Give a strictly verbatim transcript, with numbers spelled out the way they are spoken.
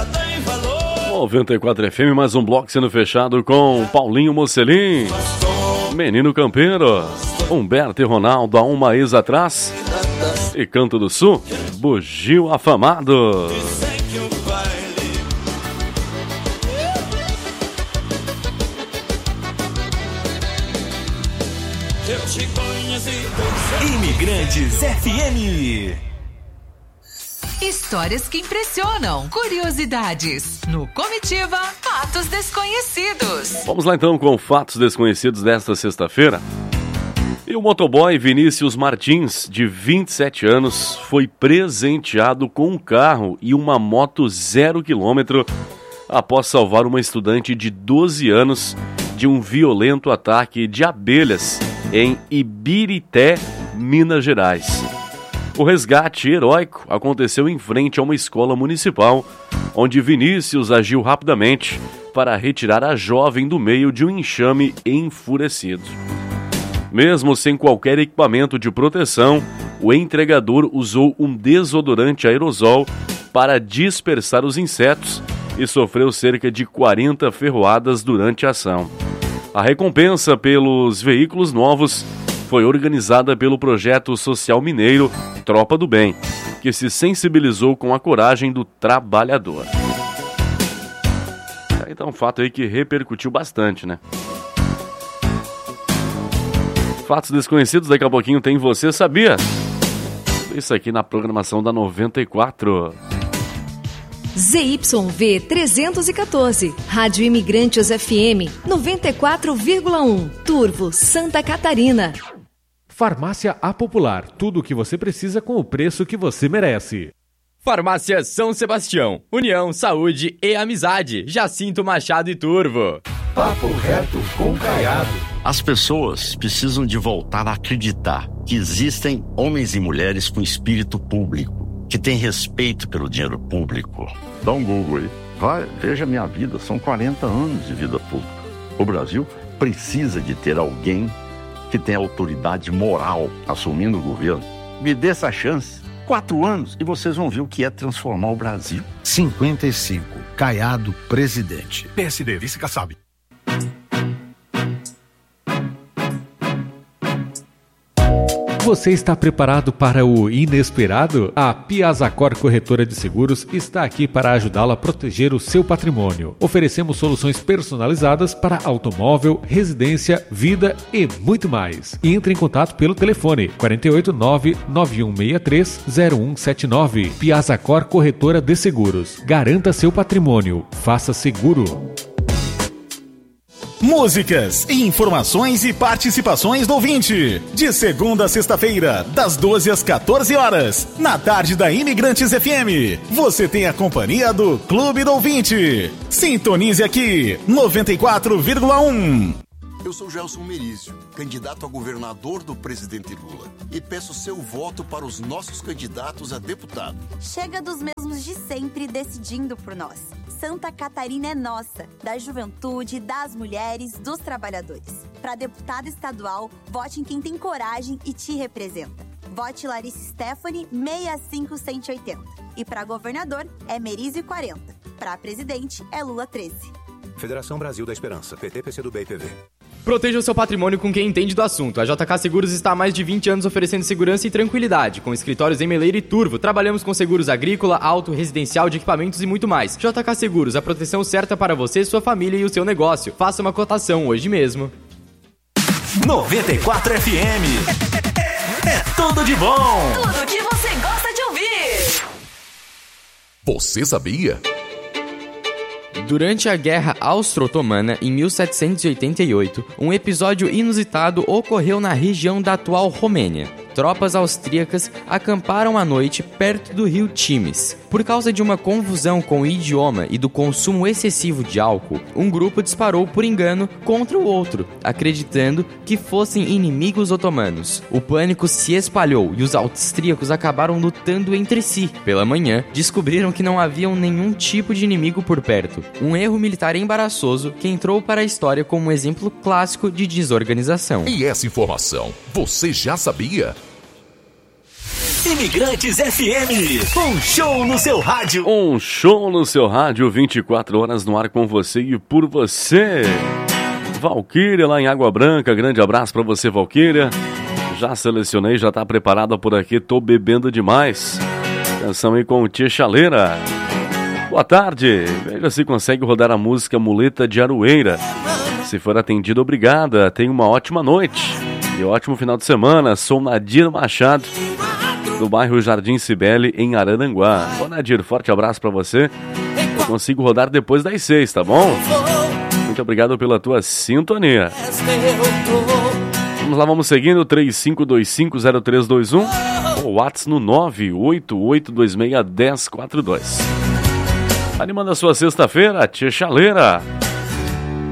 noventa e quatro F M, mais um bloco sendo fechado com Paulinho Mocelin, Menino Campeiro, Humberto e Ronaldo, há um mês atrás, e Canto do Sul, Bugio Afamado. Imigrantes F M. Histórias que impressionam, curiosidades. No Comitiva, fatos desconhecidos. Vamos lá então com fatos desconhecidos desta sexta-feira. E o motoboy Vinícius Martins, de vinte e sete anos, foi presenteado com um carro e uma moto zero quilômetro após salvar uma estudante de doze anos de um violento ataque de abelhas em Ibirité, Minas Gerais. O resgate heróico aconteceu em frente a uma escola municipal, onde Vinícius agiu rapidamente para retirar a jovem do meio de um enxame enfurecido. Mesmo sem qualquer equipamento de proteção, o entregador usou um desodorante aerosol para dispersar os insetos e sofreu cerca de quarenta ferroadas durante a ação. A recompensa pelos veículos novos foi organizada pelo projeto social mineiro Tropa do Bem, que se sensibilizou com a coragem do trabalhador. Então, um fato aí que repercutiu bastante, né? Fatos desconhecidos, daqui a pouquinho tem Você Sabia? Isso aqui na programação da noventa e quatro. Z Y V trezentos e quatorze, Rádio Imigrantes F M, noventa e quatro vírgula um, Turvo, Santa Catarina. Farmácia A Popular, tudo o que você precisa com o preço que você merece. Farmácia São Sebastião, União, Saúde e Amizade, Jacinto Machado e Turvo. Papo reto com Caiado. As pessoas precisam de voltar a acreditar que existem homens e mulheres com espírito público, que têm respeito pelo dinheiro público. Dá um Google aí. Vai, veja minha vida, são quarenta anos de vida pública. O Brasil precisa de ter alguém que tenha autoridade moral assumindo o governo. Me dê essa chance. Quatro anos e vocês vão ver o que é transformar o Brasil. cinquenta e cinco, Caiado, presidente. P S D, vice Kassab. Você está preparado para o inesperado? A Piazacor Corretora de Seguros está aqui para ajudá-lo a proteger o seu patrimônio. Oferecemos soluções personalizadas para automóvel, residência, vida e muito mais. Entre em contato pelo telefone quatro oito nove, nove um seis três, zero um sete nove. Piazacor Corretora de Seguros. Garanta seu patrimônio. Faça seguro. Músicas, informações e participações do ouvinte. De segunda a sexta-feira, das doze às quatorze horas, na tarde da Imigrantes F M. Você tem a companhia do Clube do Ouvinte. Sintonize aqui, noventa e quatro vírgula um. Eu sou Gelson Merizio, candidato a governador do presidente Lula, e peço seu voto para os nossos candidatos a deputado. Chega dos mesmos de sempre decidindo por nós. Santa Catarina é nossa, da juventude, das mulheres, dos trabalhadores. Para deputado estadual, vote em quem tem coragem e te representa. Vote Larissa Stephanie seis cinco um oito zero. E para governador é Merizio quarenta. Para presidente é Lula treze. Federação Brasil da Esperança, P T, P C do B e P V. Proteja o seu patrimônio com quem entende do assunto. A J K Seguros está há mais de vinte anos oferecendo segurança e tranquilidade. Com escritórios em Meleiro e Turvo, trabalhamos com seguros agrícola, auto, residencial, de equipamentos e muito mais. J K Seguros, a proteção certa para você, sua família e o seu negócio. Faça uma cotação hoje mesmo. noventa e quatro F M. É, é tudo de bom. Tudo que você gosta de ouvir. Você sabia? Durante a Guerra Austro-Otomana, em mil setecentos e oitenta e oito, um episódio inusitado ocorreu na região da atual Romênia. Tropas austríacas acamparam à noite perto do rio Times. Por causa de uma confusão com o idioma e do consumo excessivo de álcool, um grupo disparou por engano contra o outro, acreditando que fossem inimigos otomanos. O pânico se espalhou e os austríacos acabaram lutando entre si. Pela manhã, descobriram que não havia nenhum tipo de inimigo por perto. Um erro militar embaraçoso que entrou para a história como um exemplo clássico de desorganização. E essa informação, você já sabia? Imigrantes F M, um show no seu rádio. Um show no seu rádio, vinte e quatro horas no ar com você e por você. Valquíria lá em Água Branca, grande abraço pra você, Valquíria. Já selecionei, já tá preparada por aqui, tô bebendo demais. Canção aí com o Tia Chaleira. Boa tarde, veja se consegue rodar a música Muleta de Aroeira. Se for atendido, obrigada, tenha uma ótima noite e ótimo final de semana. Sou Nadir Machado, do bairro Jardim Cibele, em Araranguá. Ô Nadir, forte abraço pra você. Eu consigo rodar depois das seis, tá bom? Muito obrigado pela tua sintonia. Vamos lá, vamos seguindo, três cinco dois cinco zero três dois um ou WhatsApp no nove oito oito dois seis um zero quatro dois. Animando a sua sexta-feira, Tia Chaleira.